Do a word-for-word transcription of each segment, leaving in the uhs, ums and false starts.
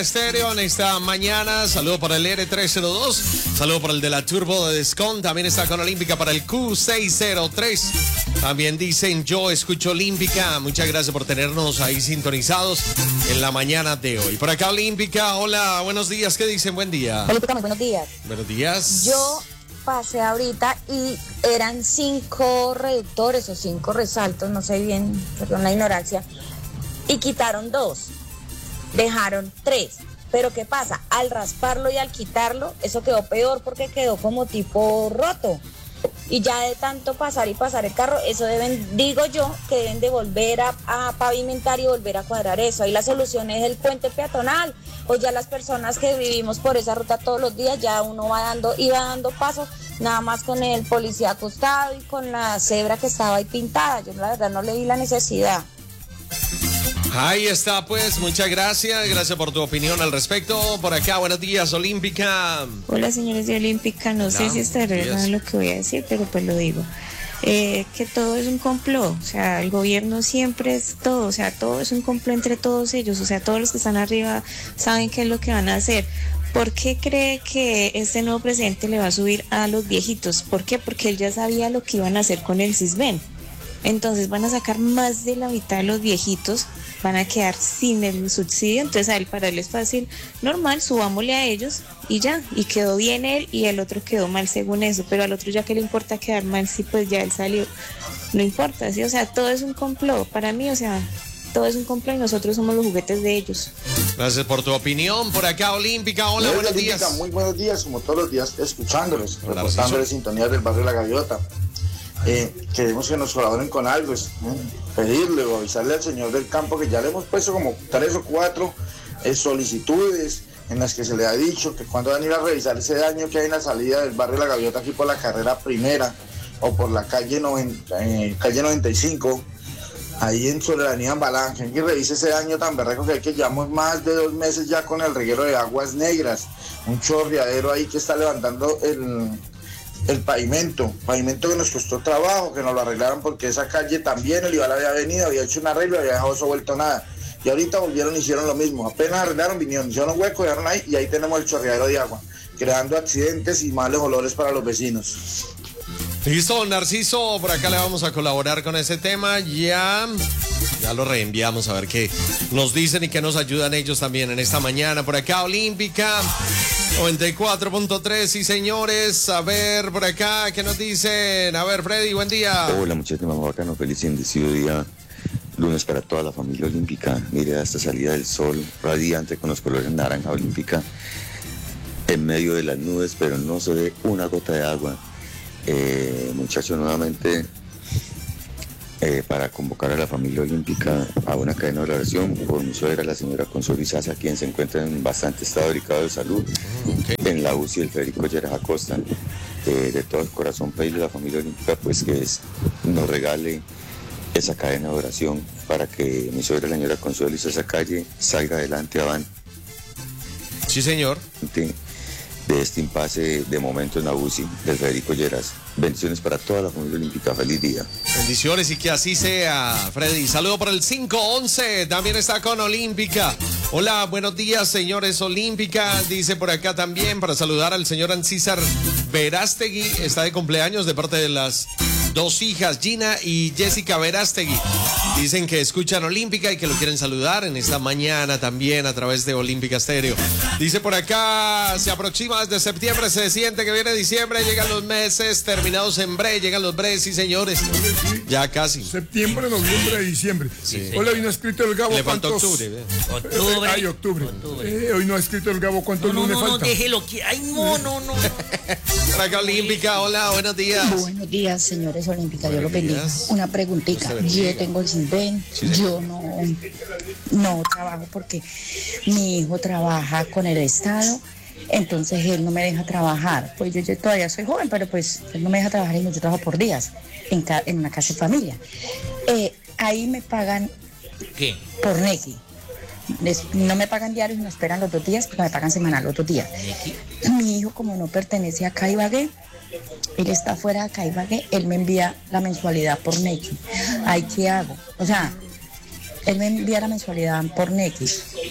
Estéreo en esta mañana. Saludo para el R trescientos dos. Saludo para el de la Turbo de Descon. También está con Olímpica para el Q seiscientos tres. También dicen yo escucho Olímpica. Muchas gracias por tenernos ahí sintonizados en la mañana de hoy. Por acá Olímpica, hola, buenos días. ¿Qué dicen? Buen día. Olímpica, muy buenos días. Buenos días. Yo pasé ahorita y eran cinco reductores o cinco resaltos, no sé bien, perdón la ignorancia, y quitaron dos. Dejaron tres, pero ¿qué pasa? Al rasparlo y al quitarlo, eso quedó peor porque quedó como tipo roto. Y ya de tanto pasar y pasar el carro, eso deben, digo yo, que deben de volver a, a pavimentar y volver a cuadrar eso. Ahí la solución es el puente peatonal, o ya las personas que vivimos por esa ruta todos los días, ya uno va dando, iba dando paso, nada más con el policía acostado y con la cebra que estaba ahí pintada. Yo la verdad no le vi la necesidad. Ahí está, pues, muchas gracias, gracias por tu opinión al respecto. Por acá, buenos días, Olímpica. Hola, señores de Olímpica, no, no sé si está verdad lo que voy a decir, pero pues lo digo. Eh, que todo es un complot, o sea, el gobierno siempre es todo, o sea, todo es un complot entre todos ellos, o sea, todos los que están arriba saben qué es lo que van a hacer. ¿Por qué cree que este nuevo presidente le va a subir a los viejitos? ¿Por qué? Porque él ya sabía lo que iban a hacer con el Sisbén. Entonces van a sacar más de la mitad de los viejitos, van a quedar sin el subsidio, entonces a él para él es fácil, normal, subámosle a ellos y ya, y quedó bien él y el otro quedó mal según eso, pero al otro ya que le importa quedar mal si pues ya él salió, no importa, ¿sí? O sea, todo es un complot, para mí, o sea, todo es un complot y nosotros somos los juguetes de ellos. Gracias por tu opinión, por acá Olímpica, hola, Muy buenos Olímpica, días. Muy buenos días, como todos los días, escuchándoles, Hola, reportándoles sintonía del barrio La Gaviota. Eh, queremos que nos colaboren con algo, es, ¿no? pedirle o avisarle al señor del campo que ya le hemos puesto como tres o cuatro eh, solicitudes en las que se le ha dicho que cuando van a ir a revisar ese daño que hay en la salida del barrio La Gaviota aquí por la carrera primera o por la calle, noventa, eh, calle noventa y cinco, ahí en Soberanía Ambalange, que revise ese daño tan berreco que hay, que llevamos más de dos meses ya con el reguero de aguas negras, un chorreadero ahí que está levantando el... el pavimento, pavimento que nos costó trabajo, que nos lo arreglaron porque esa calle también el Ibal había venido, había hecho un arreglo y había dejado eso vuelto nada. Y ahorita volvieron y hicieron lo mismo, apenas arreglaron, vinieron, hicieron un hueco, dejaron ahí y ahí tenemos el chorreadero de agua, creando accidentes y malos olores para los vecinos. Listo, Narciso, por acá le vamos a colaborar con ese tema, ya, ya lo reenviamos a ver qué nos dicen y qué nos ayudan ellos también en esta mañana. Por acá Olímpica noventa y cuatro punto tres, sí señores, a ver por acá, ¿qué nos dicen? A ver, Freddy, buen día. Hola muchachos, mamá bacano, feliz y bendecido día, lunes para toda la familia Olímpica. Mire a esta salida del sol radiante con los colores naranja Olímpica, en medio de las nubes, pero no se ve una gota de agua. Eh, muchachos, nuevamente eh, para convocar a la familia Olímpica a una cadena de oración por mi suegra, la señora Consuelo Izaza, quien se encuentra en bastante estado delicado de salud, okay, en la U C I del Federico Lleras Acosta. Eh, de todo el corazón pedirle a la familia Olímpica pues que es, nos regale esa cadena de oración para que mi suegra, la señora Consuelo Izaza Calle, salga adelante, avante. Sí, señor. De este impasse de momento en la U C I del Federico Lleras. Bendiciones para toda la familia Olímpica, feliz día. Bendiciones y que así sea, Freddy. Saludo para el cinco once, también está con Olímpica. Hola, buenos días, señores Olímpica. Dice por acá también para saludar al señor Ancísar Verástegui, está de cumpleaños de parte de las dos hijas, Gina y Jessica Verástegui. Dicen que escuchan Olímpica y que lo quieren saludar en esta mañana también a través de Olímpica Estéreo. Dice por acá, se aproxima desde septiembre, se siente que viene diciembre, llegan los meses terminados en bre, llegan los bre, sí señores. Sí. Ya casi. Septiembre, noviembre, diciembre. Sí. Hoy no ha escrito el Gabo. Le falta cuántos... octubre. ¿eh? Octubre. Ay, octubre. octubre. Eh, hoy no ha escrito el Gabo cuántos no, no, lunes no, faltan. No, déjelo que... Ay, no, no, no. Por acá Olímpica, hola, buenos días. Buenos días, señores Olímpica, Dios los bendiga. Una preguntita, yo tengo el Sisbén, sí, yo no, no trabajo porque mi hijo trabaja con el Estado, entonces él no me deja trabajar, pues yo, yo todavía soy joven, pero pues él no me deja trabajar y yo trabajo por días en, ca en una casa de familia. Eh, ahí me pagan ¿qué? Por Nequi. No me pagan diarios, me esperan los dos días, porque me pagan semanal los dos días. Mi hijo, como no pertenece a Caibagué, él está fuera de Caibagué, él me envía la mensualidad por Nequi. ¿Ahí qué hago? O sea, él me envía la mensualidad por Nequi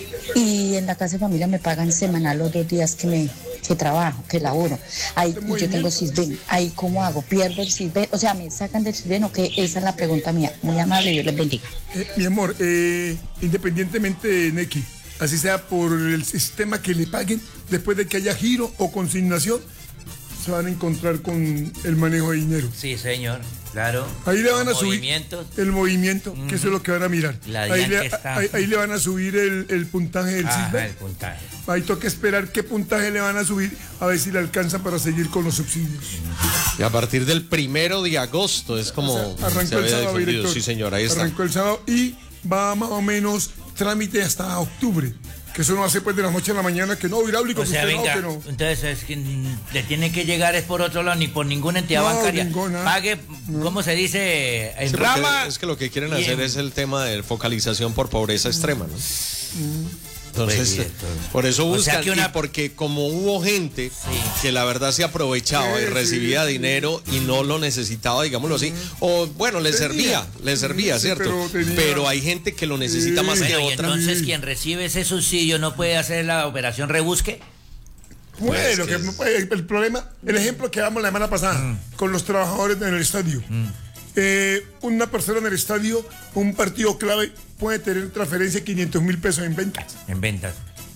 y en la casa de familia me pagan semanal los dos días que me que trabajo, que laboro. Ahí yo tengo Sisbén. Ahí ¿cómo hago? ¿Pierdo el Sisbén? O sea, ¿me sacan del Sisbén o qué? Esa es la pregunta mía. Muy amable, Dios les bendiga. Eh, mi amor, eh, independientemente de Nequi, así sea por el sistema que le paguen, después de que haya giro o consignación, se van a encontrar con el manejo de dinero. Sí, señor, claro. Ahí le van a subir movimientos. el movimiento, uh-huh. que eso es lo que van a mirar. La ahí, le, está. ahí, ahí le van a subir el, el puntaje del Ajá, Sisbén. el puntaje. Ahí toca esperar qué puntaje le van a subir, a ver si le alcanzan para seguir con los subsidios. Y a partir del primero de agosto es como o sea, arrancó se había el sábado, difundido. director. Sí, señor, ahí está. Arrancó el sábado y va más o menos trámite hasta octubre. Que eso no hace pues de la noche a la mañana, que no, hidráulico, o sea, que venga, no, que no. Entonces es que le tiene que llegar es por otro lado, ni por ninguna entidad no, bancaria. Ninguna. Pague, no. ¿Cómo se dice? En sí, rama. Es que lo que quieren hacer en... es el tema de focalización por pobreza mm. extrema, ¿no? Mm. Entonces, pues, por eso buscan, o sea una... y porque como hubo gente sí. que la verdad se aprovechaba sí, y recibía sí, dinero sí. y no lo necesitaba, digámoslo así, o bueno, le tenía. servía, le servía, sí, ¿cierto? Pero, tenía... pero hay gente que lo necesita sí. más bueno, que y otra. Entonces, sí. quien recibe ese subsidio no puede hacer la operación rebusque. Bueno, pues que... Que, el, el problema, el ejemplo que damos la semana pasada mm. con los trabajadores en el estadio. Mm. Eh, una persona en el estadio, un partido clave, puede tener transferencia de quinientos mil pesos en ventas. En ventas.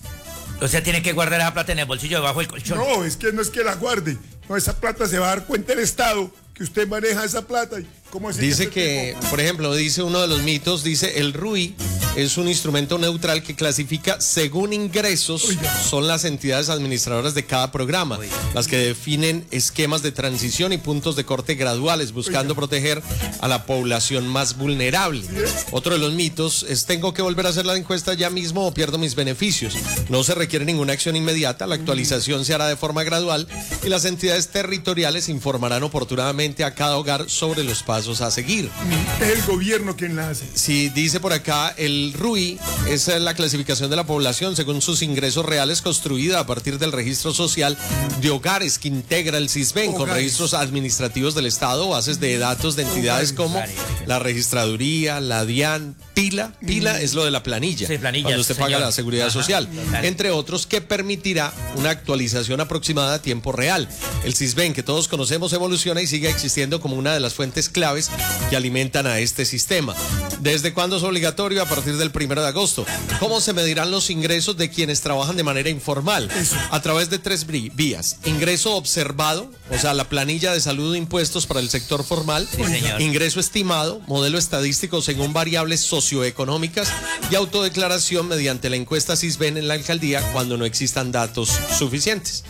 O sea, tiene que guardar esa plata en el bolsillo debajo del colchón. No, es que no es que la guarde. No, esa plata se va a dar cuenta el Estado que usted maneja esa plata. Y ¿cómo es dice que, que por ejemplo, dice uno de los mitos, dice el R U I es un instrumento neutral que clasifica según ingresos. Oiga. Son las entidades administradoras de cada programa, Oiga. las que definen esquemas de transición y puntos de corte graduales, buscando Oiga. proteger a la población más vulnerable. ¿Sí? Otro de los mitos es tengo que volver a hacer la encuesta ya mismo o pierdo mis beneficios. No se requiere ninguna acción inmediata, la actualización mm. se hará de forma gradual y las entidades territoriales informarán oportunamente a cada hogar sobre los pasos a seguir. Es el gobierno quien la hace. Sí, dice por acá, el R U I es la clasificación de la población según sus ingresos reales construida a partir del registro social de hogares que integra el Sisbén hogares. con registros administrativos del Estado, bases de datos de entidades hogares. como la registraduría, la DIAN, Pila, Pila mm. es lo de la planilla, sí, planilla cuando usted señor. paga la seguridad Ajá, social, total. entre otros que permitirá una actualización aproximada a tiempo real. El Sisbén que todos conocemos evoluciona y sigue existiendo como una de las fuentes claves que alimentan a este sistema. ¿Desde cuándo es obligatorio? A partir del primero de agosto. ¿Cómo se medirán los ingresos de quienes trabajan de manera informal? Eso. A través de tres vías. Ingreso observado, o sea, la planilla de salud e impuestos para el sector formal. Sí, señor. Ingreso estimado, modelo estadístico según variables socioeconómicas y autodeclaración mediante la encuesta Sisbén en la alcaldía cuando no existan datos suficientes.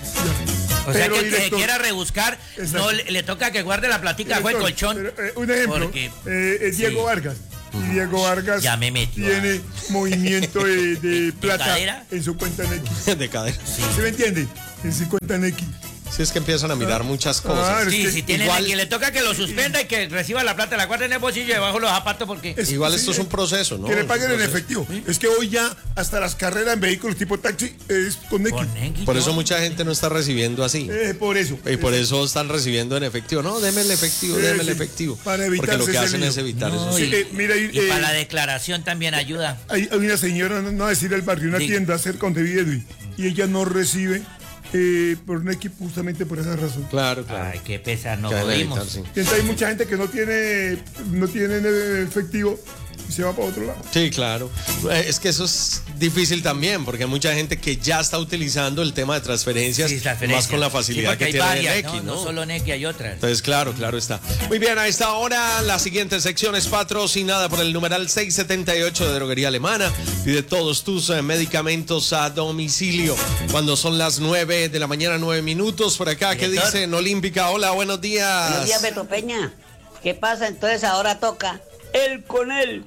O sea, pero, que el que quiera rebuscar, exacto. no le, le toca que guarde la platica bajo el colchón. Pero, eh, un ejemplo, porque, eh, es Diego sí. Vargas. Y Diego Vargas ya me metió, tiene ah. movimiento de, de plata ¿De cadera? en su cuenta en X. De cadera. Sí. ¿Se me entiende? En su cuenta en X. Si es que empiezan a mirar muchas cosas. Ah, sí, es que si tiene igual, que le toca que lo suspenda y que reciba la plata, la guarde en el bolsillo y debajo los zapatos porque... Es, igual esto sí, es un proceso, ¿no? Que le paguen en efectivo. ¿Sí? Es que hoy ya hasta las carreras en vehículos tipo taxi es con X. Por eso mucha gente no está recibiendo así. Eh, por eso. Y por eso están recibiendo en efectivo. No, deme el efectivo, deme el efectivo. Para evitar porque lo que hacen es evitar no, eso. Y, sí. eh, mira, y, y eh, para la declaración también ayuda. Hay, hay una señora, no a decir el barrio, una Diga. tienda cerca donde vive Edwin, y ella no recibe... Eh, por un equipo justamente por esa razón. Claro, claro. Ay, qué pesa, no jodimos. Sí. Hay mucha gente que no tiene, no tiene efectivo y se va para otro lado. Sí, claro. Es que eso es difícil también, porque hay mucha gente que ya está utilizando el tema de transferencias, sí, transferencia. más con la facilidad sí, que tiene varias, Nequi, ¿no? ¿no? No solo Nequi, hay otras. Entonces, claro, claro está. Muy bien, a esta hora la siguiente sección es patrocinada por el numeral seiscientos setenta y ocho de Droguería Alemana. Pide todos tus eh, medicamentos a domicilio. Cuando son las nueve de la mañana, nueve minutos. Por acá, ¿qué dicen? Olímpica, hola, buenos días. Buenos días, Beto Peña. ¿Qué pasa? Entonces ahora toca él con él,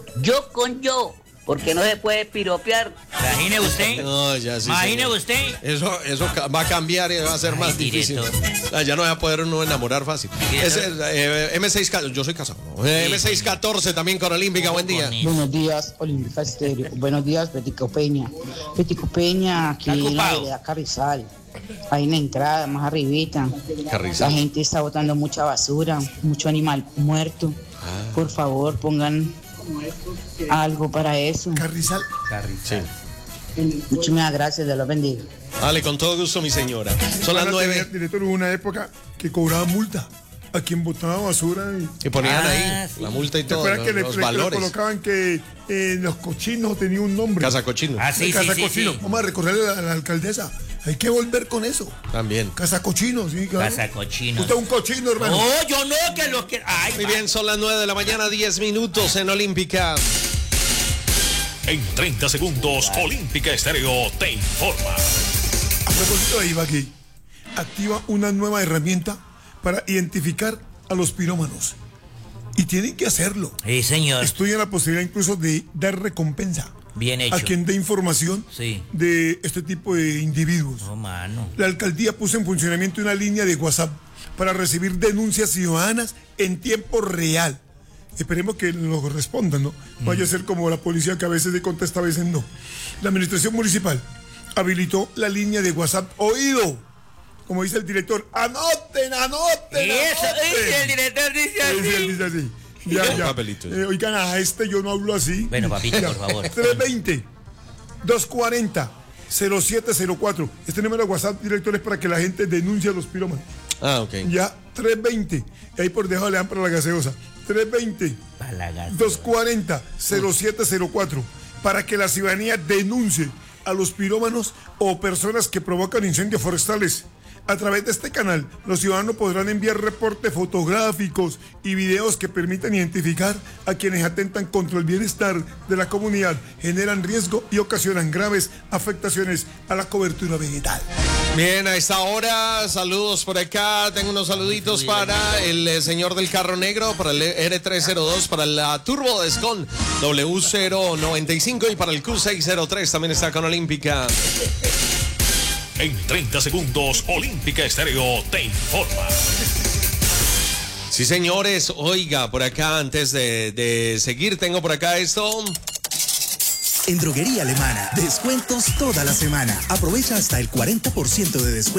yo con yo, porque no se puede piropear. Imagine usted. No, ya sí. Imagine usted. Eso, eso va a cambiar y va a ser Ay, más directo. difícil. Ya no va a poder uno enamorar fácil. Es, eh, M seis, yo soy casado. ¿no? Sí, M seiscientos catorce también con Olímpica, buen día. Buenos días, Olímpica Estéreo. Buenos días, Petico Peña. Petico Peña, aquí en la vereda Carrizal. Ahí en la entrada, más arribita. Carrizal. La gente está botando mucha basura, mucho animal muerto. Ah. Por favor, pongan algo para eso. Carrizal. Carrizal. Sí. Muchísimas gracias, Dios los bendiga. Dale, con todo gusto, mi señora. Son las nueve. Director, hubo una época que cobraba multa a quien botaba basura. Y que ponían ah, ahí sí. la multa y todo, ¿Te que los le, valores? Que colocaban que eh, los cochinos tenían un nombre. Casa Cochino. Ah, sí, Casa sí, Cochino. Sí, sí. Vamos a recorrerle a la, a la alcaldesa. Hay que volver con eso. También. Casa Cochino, sí, claro. Casa Cochino. Usted es un cochino, hermano. No, yo no, que lo que... Ay, muy bien, son las nueve de la mañana, diez minutos en Olímpica. En treinta segundos, Olímpica Estéreo te informa. A propósito de Ibagué, activa una nueva herramienta para identificar a los pirómanos. Y tienen que hacerlo. Sí, señor. Estudian la posibilidad incluso de dar recompensa. Bien hecho. A quien dé información sí. de este tipo de individuos. Oh, mano. La alcaldía puso en funcionamiento una línea de WhatsApp para recibir denuncias ciudadanas en tiempo real. Esperemos que lo respondan, ¿no? Vaya a ser como la policía que a veces le contesta, a veces no. La administración municipal habilitó la línea de WhatsApp Oído. Como dice el director, anoten, anoten, y eso, anoten. Y el director dice así. Dice, dice así. Ya, ya. Eh, oigan, a este yo no hablo así. Bueno, papito, por favor. tres veinte, dos cuarenta, cero siete cero cuatro. Este número de WhatsApp, director, es para que la gente denuncie a los pirómanos. Ah, ok. Ya, tres veinte. Y ahí por debajo le dan para la gaseosa. tres veinte, dos cuarenta, cero siete cero cuatro. Para que la ciudadanía denuncie a los pirómanos o personas que provocan incendios forestales. A través de este canal, los ciudadanos podrán enviar reportes fotográficos y videos que permitan identificar a quienes atentan contra el bienestar de la comunidad, generan riesgo y ocasionan graves afectaciones a la cobertura vegetal. Bien, a esta hora, saludos por acá. Tengo unos saluditos para el eh, señor del carro negro, para el R trescientos dos, para la Turbo Descon W cero noventa y cinco y para el Q seiscientos tres. También está con Olímpica. En treinta segundos, Olímpica Estéreo te informa. Sí, señores, oiga, por acá, antes de, de seguir, tengo por acá esto. En Droguería Alemana, descuentos toda la semana. Aprovecha hasta el cuarenta por ciento de descuento